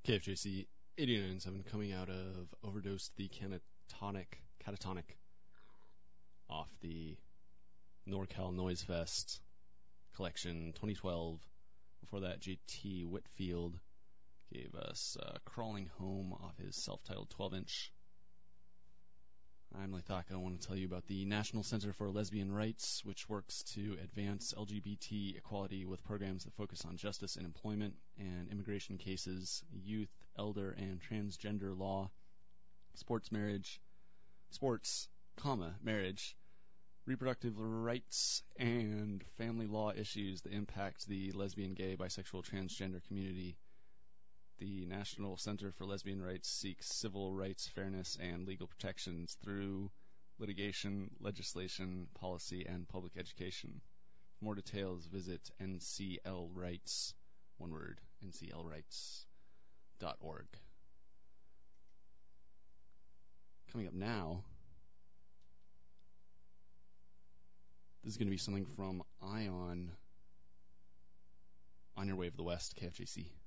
KFJC 89.7 coming out of Overdosed the Catatonic off the NorCal Noise Fest collection 2012. Before that, JT Whitfield gave us Crawling Home off his self-titled 12-inch. I'm Lathaka. I want to tell you about the National Center for Lesbian Rights, which works to advance LGBT equality with programs that focus on justice in employment and immigration cases, youth, elder, and transgender law, marriage, reproductive rights, and family law issues that impact the lesbian, gay, bisexual, transgender community. The National Center for Lesbian Rights seeks civil rights, fairness, and legal protections through litigation, legislation, policy, and public education. For more details, visit nclrights, one word, nclrights.org. Coming up now, this is going to be something from Ion, On Your Way of the West, KFJC.